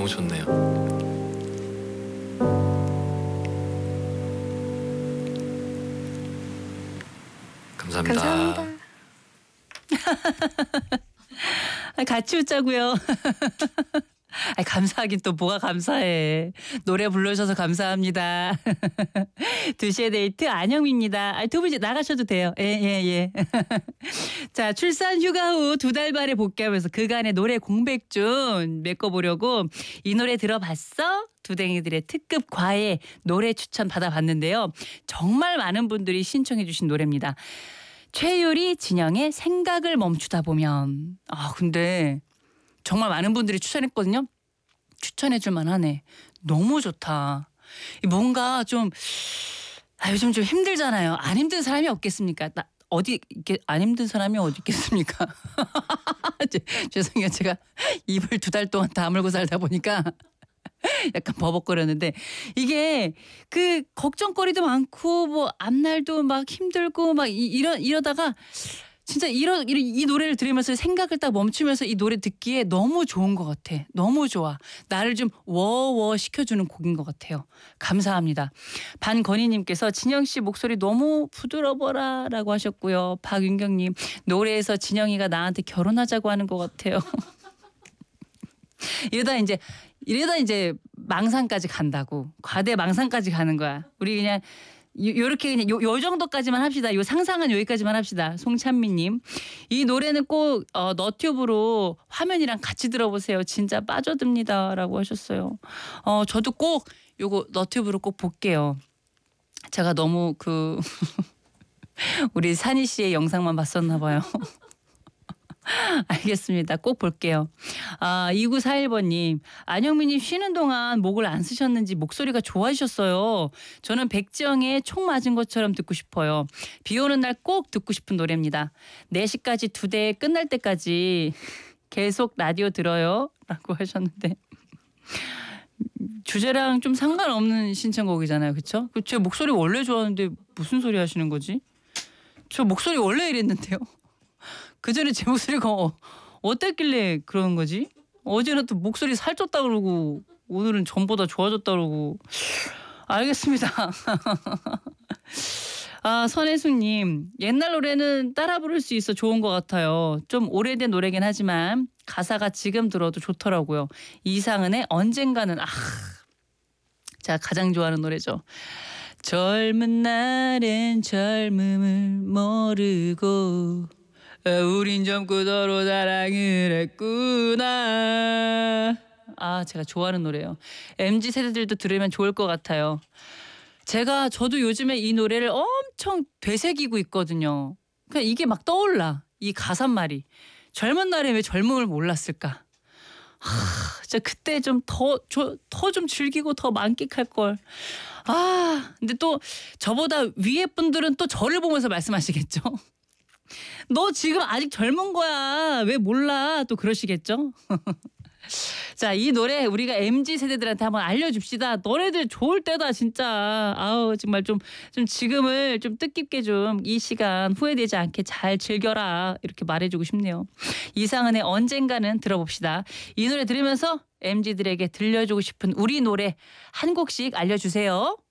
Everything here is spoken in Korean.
너무 좋네요. 감사합니다. 감사합니다. 같이 웃자고요. 감사하긴 또 뭐가 감사해. 노래 불러주셔서 감사합니다. 2시의 데이트 안영미입니다. 두 분 이제 나가셔도 돼요. 예. 자, 출산 휴가 후 2달 만에 복귀하면서 그간의 노래 공백 중 메꿔보려고 이 노래 들어봤어? 두댕이들의 특급 과외 노래 추천 받아봤는데요. 정말 많은 분들이 신청해 주신 노래입니다. 최유리, 진영의 생각을 멈추다 보면. 근데 정말 많은 분들이 추천했거든요. 추천해줄 만하네. 너무 좋다. 뭔가 좀 요즘 좀 힘들잖아요. 안 힘든 사람이 없겠습니까? 어디 이렇게 안 힘든 사람이 어디 있겠습니까? 죄송해요. 제가 입을 2달 동안 다물고 살다 보니까 약간 버벅거렸는데 이게 그 걱정거리도 많고 뭐 앞날도 막 힘들고 막 이러다가 진짜 이 노래를 들으면서 생각을 딱 멈추면서 이 노래 듣기에 너무 좋은 것 같아. 너무 좋아. 나를 좀 워워 시켜주는 곡인 것 같아요. 감사합니다. 반건희님께서 진영 씨 목소리 너무 부드러워라 라고 하셨고요. 박윤경님 노래에서 진영이가 나한테 결혼하자고 하는 것 같아요. 이러다 이제 망상까지 간다고. 과대 망상까지 가는 거야. 우리 그냥 요렇게 그냥 요 정도까지만 합시다. 요 상상은 여기까지만 합시다. 송찬미님. 이 노래는 꼭 너튜브로 화면이랑 같이 들어보세요. 진짜 빠져듭니다. 라고 하셨어요. 저도 꼭 요거 너튜브로 꼭 볼게요. 제가 너무 우리 산희 씨의 영상만 봤었나 봐요. 알겠습니다. 꼭 볼게요. 2941번님. 안영미님 쉬는 동안 목을 안 쓰셨는지 목소리가 좋아지셨어요. 저는 백지영의 총 맞은 것처럼 듣고 싶어요. 비 오는 날 꼭 듣고 싶은 노래입니다. 4시까지 2대 끝날 때까지 계속 라디오 들어요. 라고 하셨는데 주제랑 좀 상관없는 신청곡이잖아요. 그렇죠? 제 목소리 원래 좋아하는데 무슨 소리 하시는 거지? 저 목소리 원래 이랬는데요. 그전에 제 목소리가 어땠길래 그러는 거지? 어제는 또 목소리 살쪘다 그러고 오늘은 전보다 좋아졌다 그러고. 알겠습니다. 선혜숙님. 옛날 노래는 따라 부를 수 있어 좋은 것 같아요. 좀 오래된 노래긴 하지만 가사가 지금 들어도 좋더라고요. 이상은의 언젠가는. 제가 가장 좋아하는 노래죠. 젊은 날엔 젊음을 모르고 우린 젊고 서로 사랑을 했구나. 제가 좋아하는 노래예요. MZ 세대들도 들으면 좋을 것 같아요. 저도 요즘에 이 노래를 엄청 되새기고 있거든요. 그냥 이게 막 떠올라. 이 가사말이. 젊은 날에 왜 젊음을 몰랐을까? 진짜 그때 좀 더 좀 즐기고 더 만끽할 걸. 근데 또 저보다 위에 분들은 또 저를 보면서 말씀하시겠죠. 너 지금 아직 젊은 거야. 왜 몰라? 또 그러시겠죠? 자, 이 노래 우리가 MZ 세대들한테 한번 알려줍시다. 너네들 좋을 때다 진짜. 정말 좀 지금을 좀 뜻깊게 좀 이 시간 후회되지 않게 잘 즐겨라. 이렇게 말해주고 싶네요. 이상은의 언젠가는 들어봅시다. 이 노래 들으면서 MZ들에게 들려주고 싶은 우리 노래 한 곡씩 알려주세요.